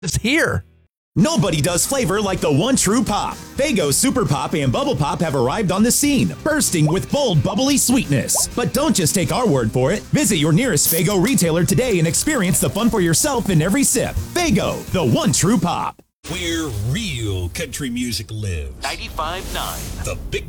It's here. Nobody does flavor like the one true pop. Faygo Super Pop and Bubble Pop have arrived on the scene, bursting with bold, bubbly sweetness. But don't just take our word for it. Visit your nearest Faygo retailer today and experience the fun for yourself in every sip. Faygo, the one true pop. Where real country music lives. 95.9. The Big